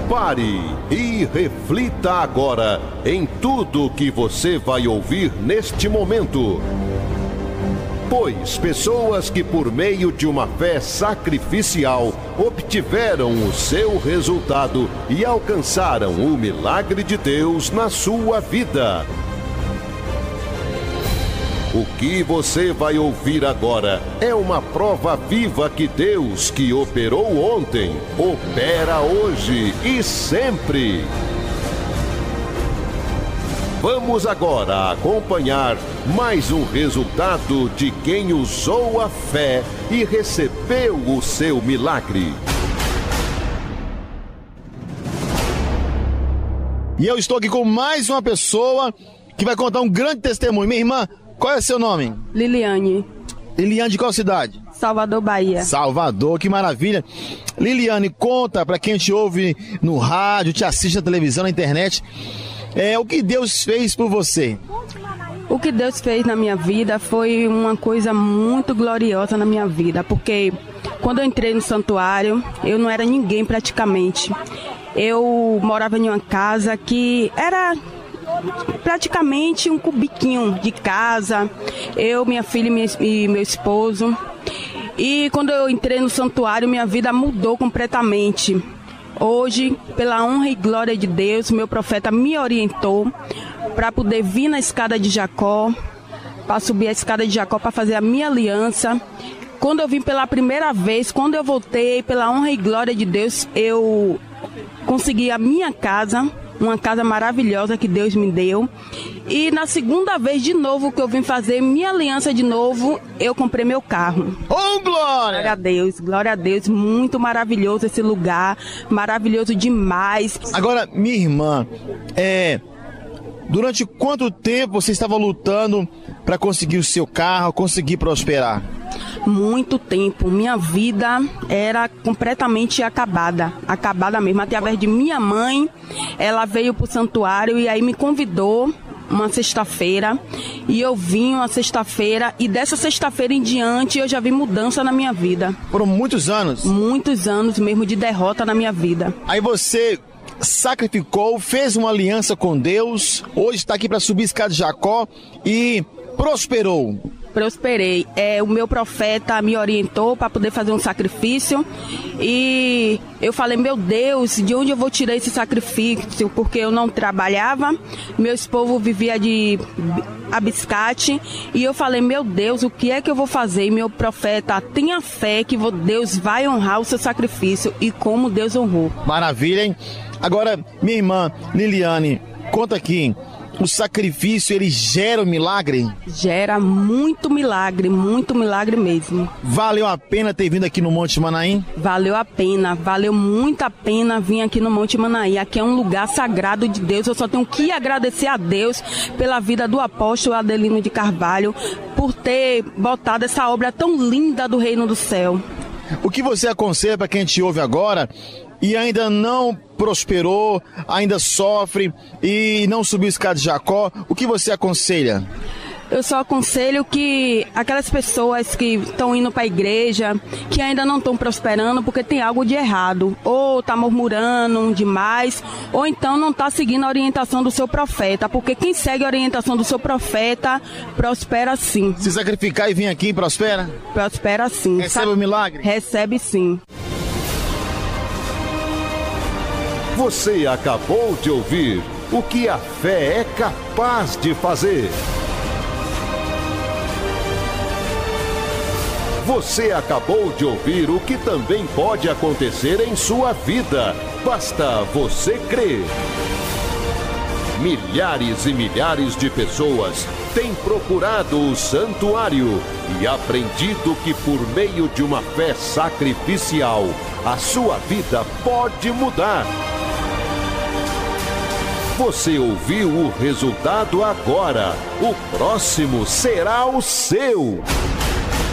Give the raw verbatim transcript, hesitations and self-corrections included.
Pare e reflita agora em tudo que você vai ouvir neste momento. Pois pessoas que por meio de uma fé sacrificial obtiveram o seu resultado e alcançaram o milagre de Deus na sua vida. O que você vai ouvir agora é uma prova viva que Deus, que operou ontem, opera hoje e sempre. Vamos agora acompanhar mais um resultado de quem usou a fé e recebeu o seu milagre. E eu estou aqui com mais uma pessoa que vai contar um grande testemunho. Minha irmã, qual é o seu nome? Liliane. Liliane, de qual cidade? Salvador, Bahia. Salvador, que maravilha. Liliane, conta para quem te ouve no rádio, te assiste na televisão, na internet, é, o que Deus fez por você. O que Deus fez na minha vida foi uma coisa muito gloriosa na minha vida, porque quando eu entrei no santuário, eu não era ninguém praticamente. Eu morava em uma casa que era praticamente um cubiquinho de casa, eu, minha filha e meu esposo. E quando eu entrei no santuário, minha vida mudou completamente. Hoje, pela honra e glória de Deus, meu profeta me orientou para poder vir na escada de Jacó, para subir a escada de Jacó, para fazer a minha aliança. Quando eu vim pela primeira vez, quando eu voltei, pela honra e glória de Deus, eu consegui a minha casa, uma casa maravilhosa que Deus me deu. E na segunda vez de novo que eu vim fazer minha aliança de novo, eu comprei meu carro. Oh, glória! Glória a Deus, glória a Deus, muito maravilhoso esse lugar, maravilhoso demais. Agora, minha irmã, é, durante quanto tempo você estava lutando para conseguir o seu carro, conseguir prosperar? Muito tempo. Minha vida era completamente acabada, acabada mesmo. Através de minha mãe, ela veio para o santuário e aí me convidou uma sexta-feira, e eu vim uma sexta-feira, e dessa sexta-feira em diante eu já vi mudança na minha vida. Foram muitos anos? Muitos anos mesmo de derrota na minha vida. Aí você sacrificou, fez uma aliança com Deus, hoje está aqui para subir a escada de Jacó e prosperou. Prosperei. É, o meu profeta me orientou para poder fazer um sacrifício e eu falei, meu Deus, de onde eu vou tirar esse sacrifício? Porque eu não trabalhava, meu esposo vivia de abiscate e eu falei, meu Deus, o que é que eu vou fazer? E meu profeta, tenha fé que Deus vai honrar o seu sacrifício, e como Deus honrou. Maravilha, hein? Agora, minha irmã Liliane, conta aqui. O sacrifício, ele gera um milagre? Gera muito milagre, muito milagre mesmo. Valeu a pena ter vindo aqui no Monte Manaim? Valeu a pena, valeu muito a pena vir aqui no Monte Manaim. Aqui é um lugar sagrado de Deus. Eu só tenho que agradecer a Deus pela vida do apóstolo Adelino de Carvalho, por ter botado essa obra tão linda do Reino do Céu. O que você aconselha para quem te ouve agora e ainda não prosperou, ainda sofre e não subiu a escada de Jacó? O que você aconselha? Eu só aconselho que aquelas pessoas que estão indo para a igreja, que ainda não estão prosperando porque tem algo de errado, ou está murmurando demais, ou então não está seguindo a orientação do seu profeta, porque quem segue a orientação do seu profeta prospera sim. Se sacrificar e vir aqui, prospera? Prospera sim. Recebe o milagre? Recebe sim. Você acabou de ouvir o que a fé é capaz de fazer. Você acabou de ouvir o que também pode acontecer em sua vida. Basta você crer. Milhares e milhares de pessoas têm procurado o santuário e aprendido que por meio de uma fé sacrificial, a sua vida pode mudar. Você ouviu o resultado agora. O próximo será o seu.